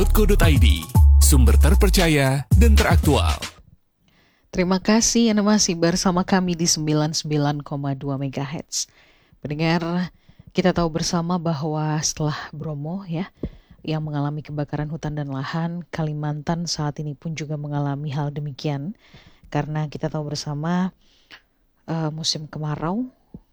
RRI.co.id, sumber terpercaya dan teraktual. Terima kasih Anda masih bersama kami di 99,2 MHz. Pendengar, kita tahu bersama bahwa setelah Bromo yang mengalami kebakaran hutan dan lahan, Kalimantan saat ini pun juga mengalami hal demikian. Karena kita tahu bersama musim kemarau,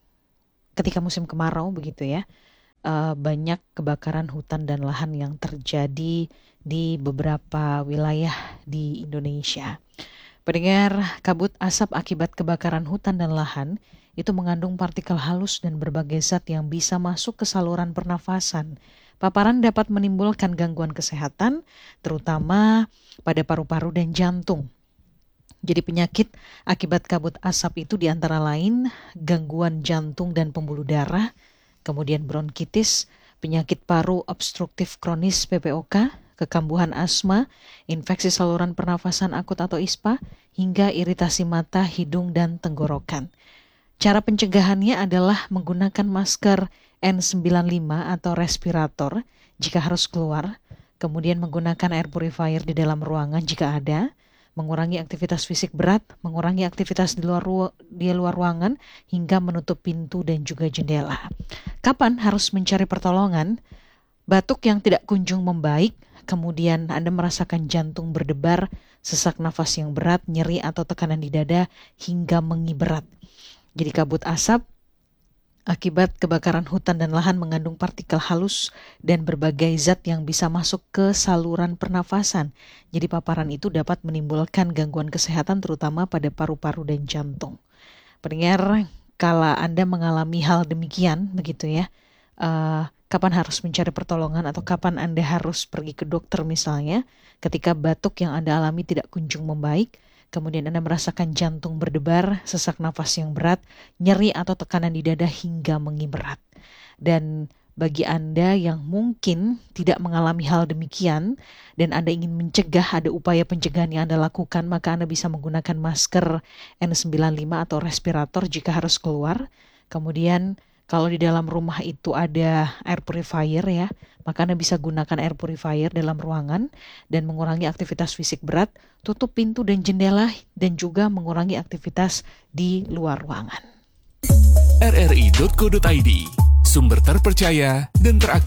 ketika musim kemarau begitu ya, banyak kebakaran hutan dan lahan yang terjadi di beberapa wilayah di Indonesia. Pendengar, kabut asap akibat kebakaran hutan dan lahan itu mengandung partikel halus dan berbagai zat yang bisa masuk ke saluran pernafasan. Paparan dapat menimbulkan gangguan kesehatan, terutama pada paru-paru dan jantung. Jadi penyakit akibat kabut asap itu diantara lain gangguan jantung dan pembuluh darah, kemudian bronkitis, penyakit paru obstruktif kronis PPOK, kekambuhan asma, infeksi saluran pernafasan akut atau ISPA, hingga iritasi mata, hidung, dan tenggorokan. Cara pencegahannya adalah menggunakan masker N95 atau respirator jika harus keluar, kemudian menggunakan air purifier di dalam ruangan jika ada, mengurangi aktivitas fisik berat, mengurangi aktivitas di luar ruangan, hingga menutup pintu dan juga jendela. Kapan harus mencari pertolongan? Batuk yang tidak kunjung membaik, kemudian Anda merasakan jantung berdebar, sesak nafas yang berat, nyeri atau tekanan di dada, hingga mengiberat. Jadi kabut asap akibat kebakaran hutan dan lahan mengandung partikel halus dan berbagai zat yang bisa masuk ke saluran pernafasan. Jadi paparan itu dapat menimbulkan gangguan kesehatan terutama pada paru-paru dan jantung. Pendengar, kalau Anda mengalami hal demikian, begitu ya, kapan harus mencari pertolongan atau kapan Anda harus pergi ke dokter misalnya, ketika batuk yang Anda alami tidak kunjung membaik, kemudian Anda merasakan jantung berdebar, sesak nafas yang berat, nyeri atau tekanan di dada hingga mengiberat. Dan bagi Anda yang mungkin tidak mengalami hal demikian dan Anda ingin mencegah, ada upaya pencegahan yang Anda lakukan, maka Anda bisa menggunakan masker N95 atau respirator jika harus keluar. Kemudian kalau di dalam rumah itu ada air purifier ya, maka Anda bisa gunakan air purifier dalam ruangan dan mengurangi aktivitas fisik berat, tutup pintu dan jendela, dan juga mengurangi aktivitas di luar ruangan. RRI.co.id, sumber terpercaya dan teraktual.